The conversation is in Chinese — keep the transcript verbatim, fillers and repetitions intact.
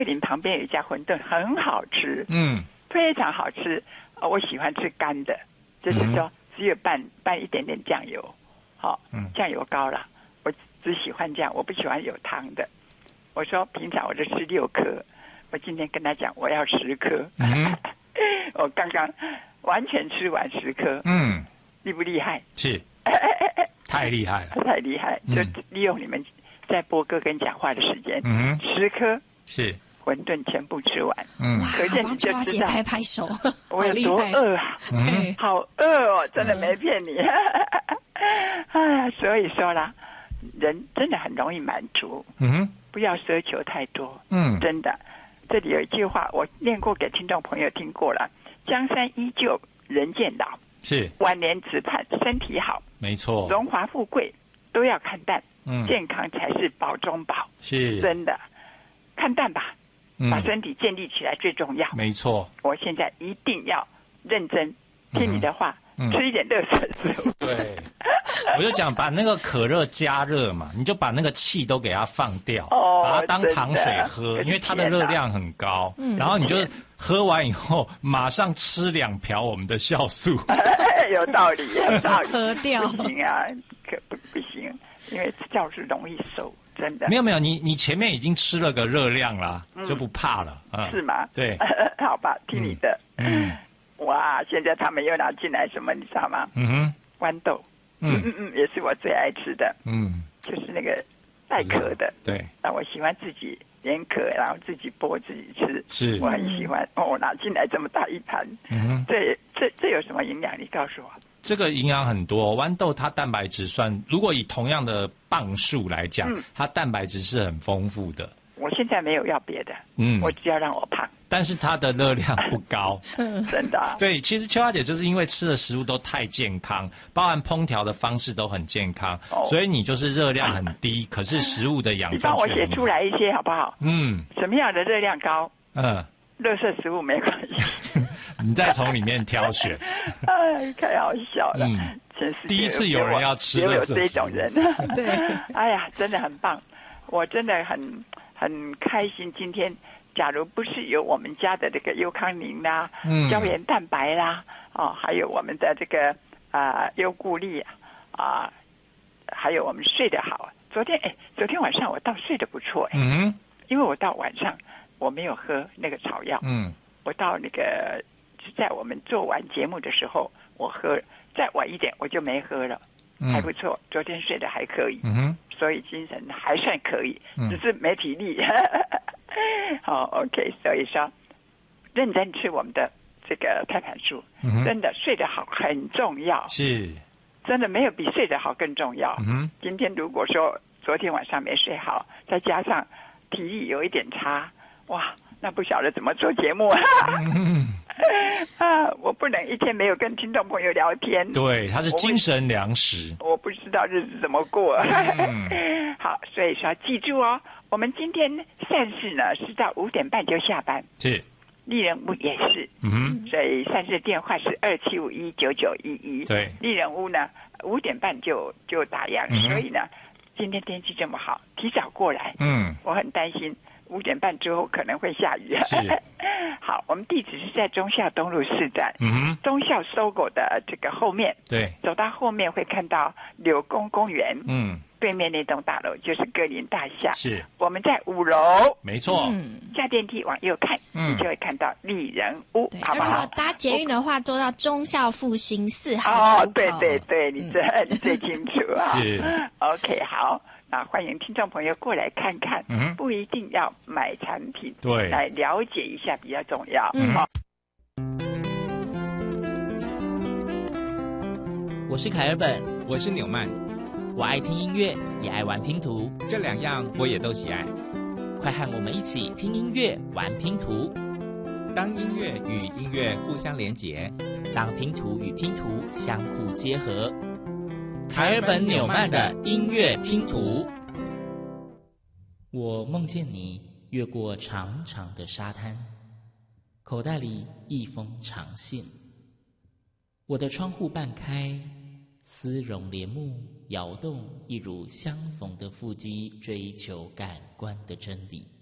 林旁边有一家馄饨很好吃， 嗯， 非常好吃。呃、我喜欢吃干的，就是说只有拌拌一点点酱油，好、哦，嗯，酱油膏啦，我只喜欢这样，我不喜欢有汤的。我说平常我就吃六颗，我今天跟他讲我要十颗，嗯、我刚刚完全吃完十颗， 嗯， 厉不厉害？ 是，太厉害了， 太厉害！就利用你们在播歌跟讲话的时间，嗯，十颗是馄饨全部吃完， 嗯， 可见你就知道拍拍手， 我有多饿啊！ 对， 好饿哦，真的没骗你。哎呀，所以说啦，人真的很容易满足，嗯，不要奢求太多，嗯，真的。这里有一句话，我念过给听众朋友听过了：江山依旧，人渐老。 是晚年只盼身体好， 没错， 荣华富贵都要看淡，嗯，健康才是宝中宝， 是真的，看淡吧，嗯，把身体建立起来最重要， 没错。 我现在一定要认真听你的话，嗯，吃一点热水食物。 对，我就讲把那个可乐加热嘛，你就把那个气都给它放掉，哦，把它当糖水喝，因为它的热量很高，嗯，然后你就喝完以后马上吃两瓢我们的酵素。 有道理，有道理， 喝掉不行啊，可不不行，因为酵素容易瘦，真的。 没有没有，你你前面已经吃了个热量啦，嗯，就不怕了，嗯， 是吗？ 对， 好吧，听你的。嗯，哇，现在他们又拿进来什么，你知道吗？嗯哼，豌豆，嗯嗯嗯，也是我最爱吃的，嗯，就是那个带壳的， 对， 那我喜欢自己连壳，然后自己剥自己吃， 是我很喜欢。哦，拿进来这么大一盘，嗯哼，这这这有什么营养？你告诉我。 这个营养很多，豌豆它蛋白质算，如果以同样的磅数来讲，嗯，它蛋白质是很丰富的。 我现在没有要别的，嗯，我只要让我胖。 但是它的热量不高， 真的，啊。 对，其实秋花姐就是因为吃的食物都太健康，包含烹调的方式都很健康，哦，所以你就是热量很低，可是食物的养分。你帮我写出来一些好不好？ 嗯， 什么样的热量高？ 嗯， 垃圾食物没关系， 你再从里面挑选。 哎，太好笑了。嗯， 第一次有人要吃垃圾食物， 有这种人。 对， 哎呀，真的很棒，我真的很很开心。今天假如不是有我们家的这个优康宁啦、嗯、胶原蛋白啦，哦，还有我们的这个啊、呃、优固力啊、呃，还有我们睡得好。昨天哎，昨天晚上我倒睡得不错哎，嗯，因为我到晚上我没有喝那个草药，嗯，我到那个在我们做完节目的时候我喝，再晚一点我就没喝了，嗯，还不错，昨天睡得还可以，嗯哼，所以精神还算可以，只是没体力。好 ，OK， 所以说认真吃我们的这个胎盘素，嗯，真的睡得好很重要， 是， 真的没有比睡得好更重要。嗯，今天如果说昨天晚上没睡好，再加上体力有一点差，哇，那不晓得怎么做节目啊！嗯、啊，我不能一天没有跟听众朋友聊天。 对，它是精神粮食。 我不知道日子怎么过。嗯、好，所以说记住哦，我们今天善事呢是到五点半就下班。 是。 丽人屋也是。嗯哼。所以善事电话是二七五一九九一一。 对。 丽人屋呢五点半就就打烊，嗯、所以呢今天天气这么好，提早过来。嗯。我很担心。五点半之后可能会下雨。 是， 好，我们地址是在忠孝东路四站，嗯哼，忠孝搜狗的这个后面， 对， 走到后面会看到柳工公园，嗯，对面那栋大楼就是歌林大厦， 是， 我们在五楼， 没错， 嗯，下电梯往右看，嗯，你就会看到丽人屋，好不好？ 如果搭捷运的话，坐到忠孝复兴四号。 哦，对对对，你这、嗯、你最清楚啊。 是 ，OK， 好。啊，欢迎听众朋友过来看看，嗯，不一定要买产品， 对， 来了解一下比较重要。 嗯， 好。 我是凯尔本， 我是纽曼， 我爱听音乐，也爱玩拼图， 这两样我也都喜爱。 快和我们一起听音乐，玩拼图。 当音乐与音乐互相连结， 当拼图与拼图相互结合。凯尔本纽曼的音乐拼图。我梦见你越过长长的沙滩，口袋里一封长信。我的窗户半开，丝绒帘幕摇动，一如相逢的腹肌追求感官的真理。